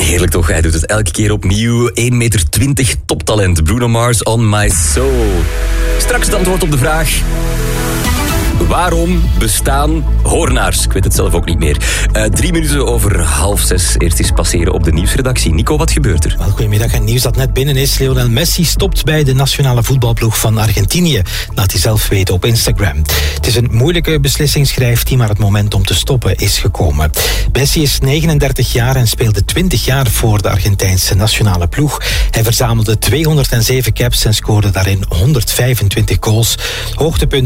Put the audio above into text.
Heerlijk toch, hij doet het elke keer opnieuw. 1,20 meter toptalent, Bruno Mars, On My Soul. Straks het antwoord op de vraag: waarom bestaan hoornaars? Ik weet het zelf ook niet meer. 3 minuten over 5:30. Eerst eens passeren op de nieuwsredactie. Nico, wat gebeurt er? Wel, goedemiddag. En nieuws dat net binnen is. Lionel Messi stopt bij de nationale voetbalploeg van Argentinië. Laat hij zelf weten op Instagram. Het is een moeilijke beslissing, schrijft hij, maar het moment om te stoppen is gekomen. Messi is 39 jaar en speelde 20 jaar voor de Argentijnse nationale ploeg. Hij verzamelde 207 caps en scoorde daarin 125 goals. Hoogtepunt